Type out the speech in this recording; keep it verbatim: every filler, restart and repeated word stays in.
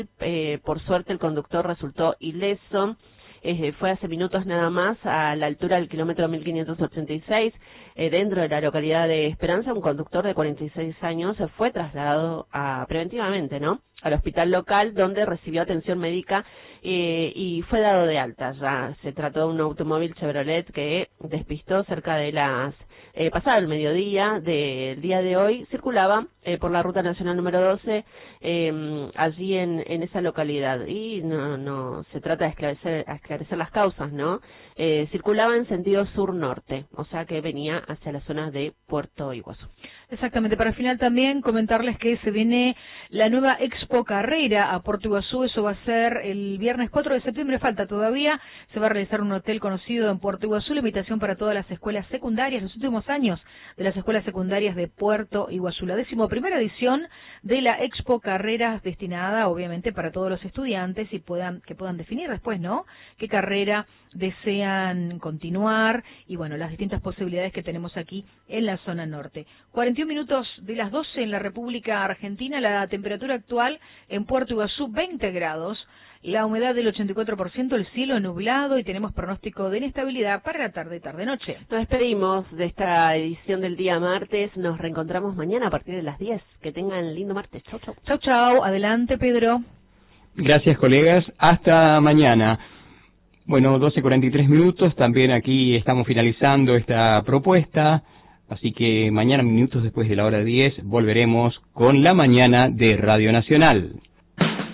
Eh, por suerte el conductor resultó ileso. Eh, fue hace minutos nada más a la altura del kilómetro mil quinientos ochenta y seis, eh, dentro de la localidad de Esperanza. Un conductor de cuarenta y seis años se fue trasladado a, preventivamente, ¿no?, al hospital local, donde recibió atención médica eh, y fue dado de alta. Ya se trató de un automóvil Chevrolet que despistó cerca de las eh, pasado el mediodía del día de hoy. Circulaba eh, por la ruta nacional número doce, eh, allí en, en esa localidad, y no, no se trata de esclarecer, esclarecer las causas, ¿no? Eh, circulaba en sentido sur-norte, o sea que venía hacia la zona de Puerto Iguazú. Exactamente. Para el final también comentarles que se viene la nueva Expo Carrera a Puerto Iguazú. Eso va a ser el viernes cuatro de septiembre, falta todavía. Se va a realizar en un hotel conocido en Puerto Iguazú. La invitación para todas las escuelas secundarias, los últimos años de las escuelas secundarias de Puerto Iguazú. La décimo primera edición de la Expo Carreras, destinada obviamente para todos los estudiantes y puedan que puedan definir después, ¿no?, qué carrera desean continuar, y bueno, las distintas posibilidades que tenemos aquí en la zona norte. cuarenta y un minutos de las doce en la República Argentina. La temperatura actual en Puerto Iguazú, veinte grados, la humedad del ochenta y cuatro por ciento, el cielo nublado, y tenemos pronóstico de inestabilidad para la tarde, tarde-noche. Nos despedimos de esta edición del día martes. Nos reencontramos mañana a partir de las diez. Que tengan lindo martes. Chau, chau. Chau, chau. Adelante, Pedro. Gracias, colegas. Hasta mañana. Bueno, doce cuarenta y tres minutos. También aquí estamos finalizando esta propuesta. Así que mañana, minutos después de la hora diez, volveremos con la mañana de Radio Nacional.